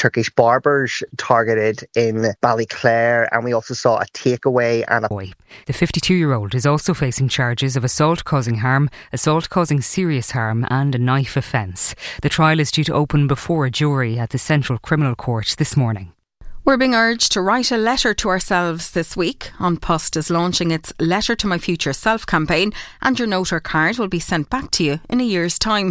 Turkish barbers targeted in Ballyclare, and we also saw a takeaway and a boy. The 52-year-old is also facing charges of assault causing harm, assault causing serious harm and a knife offence. The trial is due to open before a jury at the Central Criminal Court this morning. We're being urged to write a letter to ourselves this week. An Post is launching its Letter to My Future Self campaign, and your note or card will be sent back to you in a year's time.